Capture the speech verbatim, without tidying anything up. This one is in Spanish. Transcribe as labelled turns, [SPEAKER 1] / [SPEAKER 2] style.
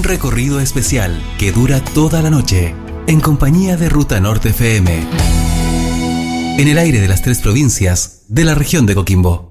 [SPEAKER 1] recorrido especial que dura toda la noche, en compañía de Ruta Norte F M, en el aire de las tres provincias de la región de Coquimbo.